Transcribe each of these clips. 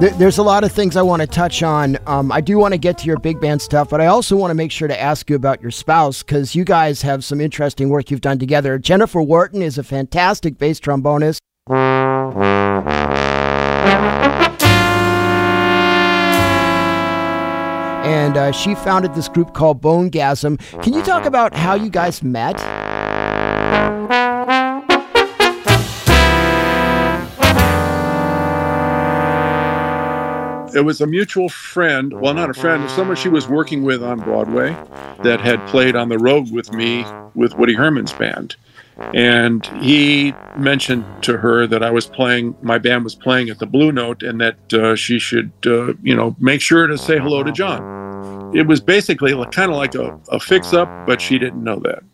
There's a lot of things I want to touch on. I do want to get to your big band stuff, but I also want to make sure to ask you about your spouse, because you guys have some interesting work you've done together. Jennifer Wharton is a fantastic bass trombonist. And she founded this group called Bonegasm. Can you talk about how you guys met? It was a mutual friend, well, not a friend, someone she was working with on Broadway that had played on the road with me with Woody Herman's band. And he mentioned to her that my band was playing at the Blue Note, and that she should, make sure to say hello to John. It was basically kind of like a fix-up, but she didn't know that.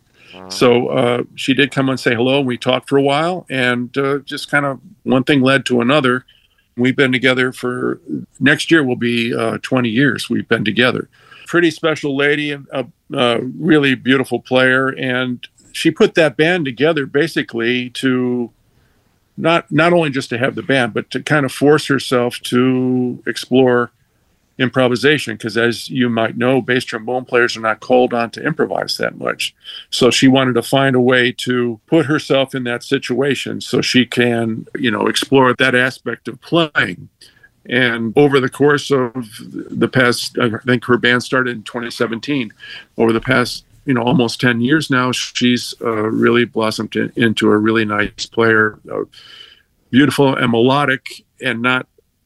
So she did come and say hello, and we talked for a while, and just kind of one thing led to another. We've been together for, next year will be 20 years we've been together. Pretty special lady, a really beautiful player, and she put that band together basically to not only just to have the band, but to kind of force herself to explore improvisation, because as you might know, bass trombone players are not called on to improvise that much. So she wanted to find a way to put herself in that situation so she can, explore that aspect of playing. And over the course of the past, I think her band started in 2017, over the past, almost 10 years now, she's really blossomed into a really nice player, beautiful and melodic, and not,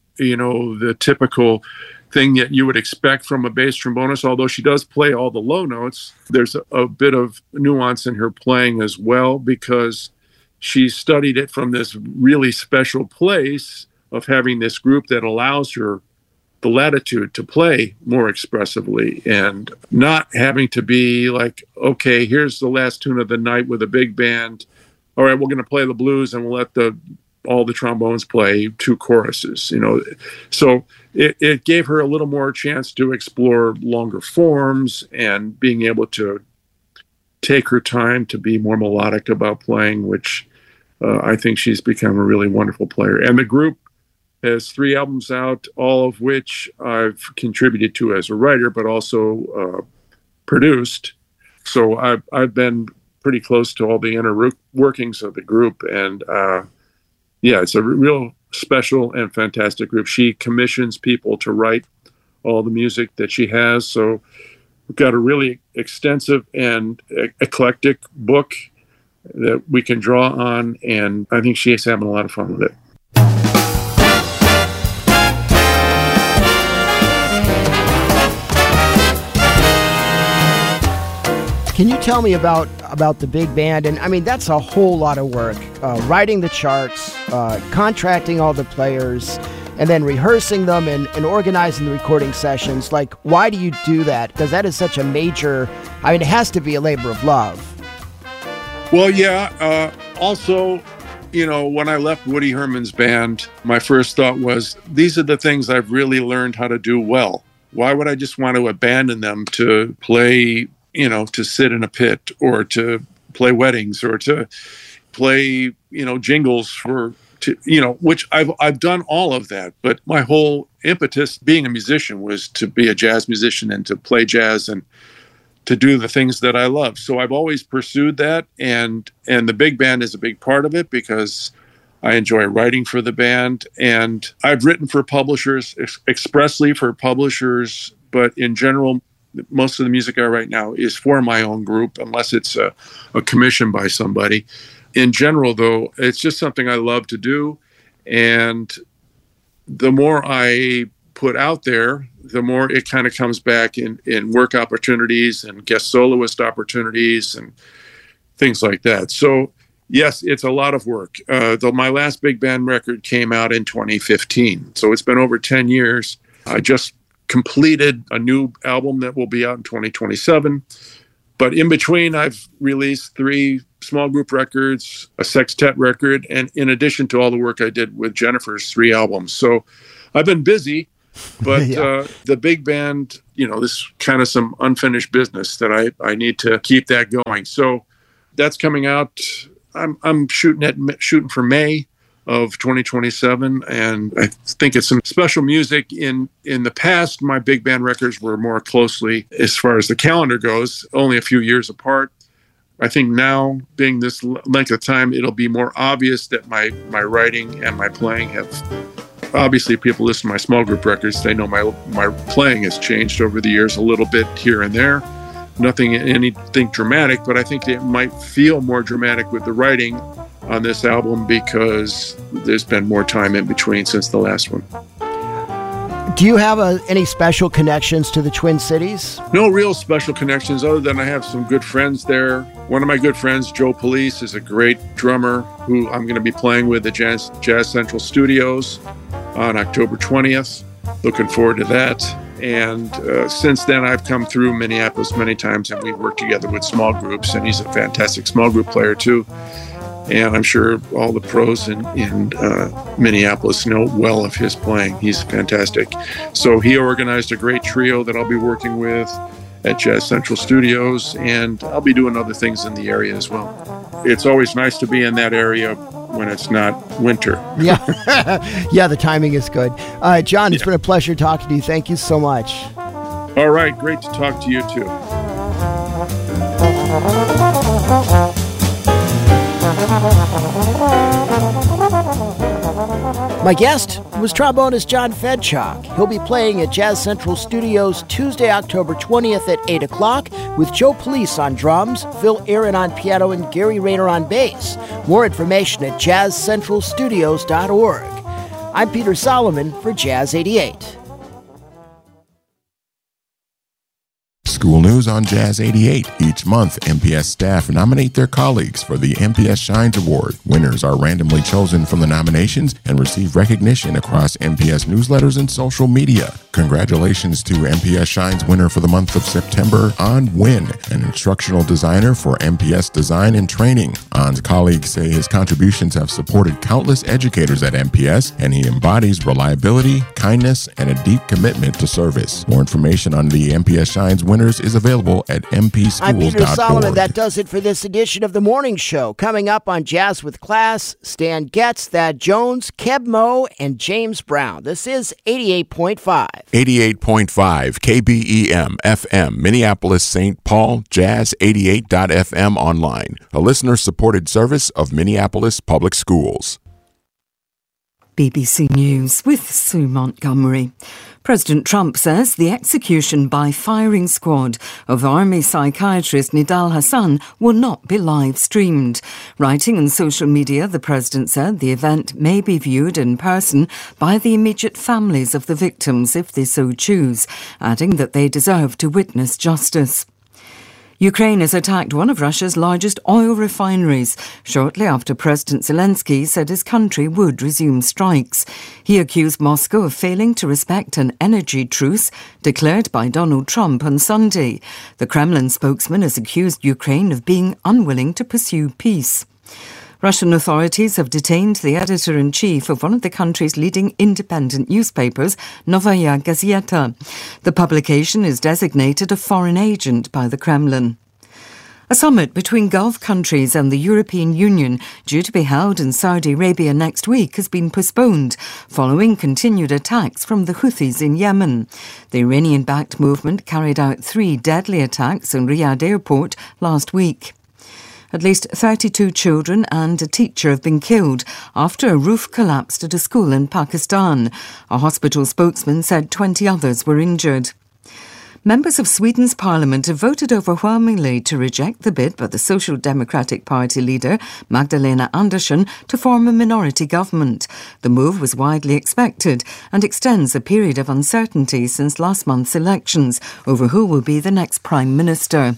the typical thing that you would expect from a bass trombonist. Although she does play all the low notes, there's a bit of nuance in her playing as well, because she studied it from this really special place of having this group that allows her the latitude to play more expressively and not having to be like, okay, here's the last tune of the night with a big band. All right, we're going to play the blues and we'll let all the trombones play two choruses, So it gave her a little more chance to explore longer forms and being able to take her time to be more melodic about playing, which I think she's become a really wonderful player. And the group has 3 albums out, all of which I've contributed to as a writer, but also produced. So I've been pretty close to all the inner workings of the group, and it's a real special and fantastic group. She commissions people to write all the music that she has. So we've got a really extensive and eclectic book that we can draw on, and I think she's having a lot of fun with it. Can you tell me about the big band? And I mean, that's a whole lot of work. Writing the charts, contracting all the players, and then rehearsing them and organizing the recording sessions. Like, why do you do that? Because that is such a major, it has to be a labor of love. Well, yeah. Also, when I left Woody Herman's band, my first thought was, these are the things I've really learned how to do well. Why would I just want to abandon them to play, to sit in a pit or to play weddings or to play, jingles which I've done all of that. But my whole impetus being a musician was to be a jazz musician and to play jazz and to do the things that I love. So I've always pursued that. And the big band is a big part of it because I enjoy writing for the band. And I've written for publishers, expressly for publishers, but in general, most of the music I write now is for my own group, unless it's a commission by somebody. In general, though, it's just something I love to do. And the more I put out there, the more it kind of comes back in work opportunities and guest soloist opportunities and things like that. So, yes, it's a lot of work. My last big band record came out in 2015. So it's been over 10 years. I just completed a new album that will be out in 2027. But in between, I've released 3 small group records, a sextet record, and in addition to all the work I did with Jennifer's 3 albums. So I've been busy, but the big band, this kind of some unfinished business that I need to keep that going. So that's coming out. I'm shooting for May of 2027, and I think it's some special music. In the past, my big band records were more closely, as far as the calendar goes, only a few years apart. I think now, being this length of time, it'll be more obvious that my writing and my playing have, obviously people listen to my small group records, they know my playing has changed over the years a little bit here and there. Anything dramatic, but I think it might feel more dramatic with the writing on this album because there's been more time in between since the last one. Do you have any special connections to the Twin Cities? No real special connections other than I have some good friends there. One of my good friends, Joe Police, is a great drummer who I'm going to be playing with at Jazz Central Studios on October 20th. Looking forward to that. And since then, I've come through Minneapolis many times, and we've worked together with small groups, and he's a fantastic small group player, too. And I'm sure all the pros in Minneapolis know well of his playing. He's fantastic. So he organized a great trio that I'll be working with at Jazz Central Studios, and I'll be doing other things in the area as well. It's always nice to be in that area when it's not winter. Yeah, yeah, the timing is good. John, it's been a pleasure talking to you. Thank you so much. All right, great to talk to you too. My guest was trombonist John Fedchuk. He'll be playing at Jazz Central Studios Tuesday, October 20th at 8 o'clock with Joe Police on drums, Phil Aaron on piano, and Gary Rayner on bass. More information at jazzcentralstudios.org. I'm Peter Solomon for Jazz 88. School News on Jazz 88. Each month, MPS staff nominate their colleagues for the MPS Shines Award. Winners are randomly chosen from the nominations and receive recognition across MPS newsletters and social media. Congratulations to MPS Shines winner for the month of September, An Nguyen, an instructional designer for MPS Design and Training. An's colleagues say his contributions have supported countless educators at MPS, and he embodies reliability, kindness, and a deep commitment to service. More information on the MPS Shines winners is available at mpschools.org. I'm Peter Solomon. That does it for this edition of The Morning Show. Coming up on Jazz with Class, Stan Getz, Thad Jones, Keb Mo, and James Brown. This is 88.5. 88.5 KBEM FM, Minneapolis, St. Paul, Jazz 88.fm online, a listener-supported service of Minneapolis Public Schools. BBC News with Sue Montgomery. President Trump says the execution by firing squad of Army psychiatrist Nidal Hasan will not be live-streamed. Writing on social media, the president said the event may be viewed in person by the immediate families of the victims if they so choose, adding that they deserve to witness justice. Ukraine has attacked one of Russia's largest oil refineries shortly after President Zelensky said his country would resume strikes. He accused Moscow of failing to respect an energy truce declared by Donald Trump on Sunday. The Kremlin spokesman has accused Ukraine of being unwilling to pursue peace. Russian authorities have detained the editor-in-chief of one of the country's leading independent newspapers, Novaya Gazeta. The publication is designated a foreign agent by the Kremlin. A summit between Gulf countries and the European Union, due to be held in Saudi Arabia next week, has been postponed following continued attacks from the Houthis in Yemen. The Iranian-backed movement carried out 3 deadly attacks on Riyadh airport last week. At least 32 children and a teacher have been killed after a roof collapsed at a school in Pakistan. A hospital spokesman said 20 others were injured. Members of Sweden's parliament have voted overwhelmingly to reject the bid by the Social Democratic Party leader, Magdalena Andersson, to form a minority government. The move was widely expected and extends a period of uncertainty since last month's elections over who will be the next prime minister.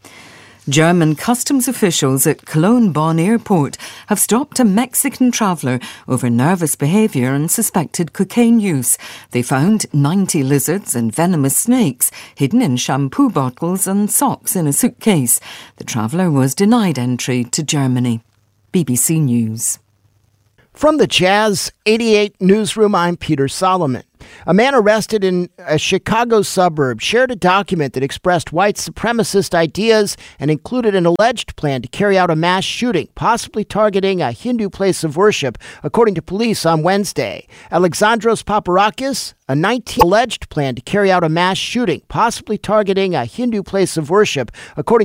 German customs officials at Cologne-Bonn Airport have stopped a Mexican traveller over nervous behaviour and suspected cocaine use. They found 90 lizards and venomous snakes hidden in shampoo bottles and socks in a suitcase. The traveller was denied entry to Germany. BBC News. From the Jazz 88 newsroom, I'm Peter Solomon. A man arrested in a Chicago suburb shared a document that expressed white supremacist ideas and included an alleged plan to carry out a mass shooting, possibly targeting a Hindu place of worship, according to police on Wednesday. Alexandros Paparakis, a 19 alleged plan to carry out a mass shooting, possibly targeting a Hindu place of worship, according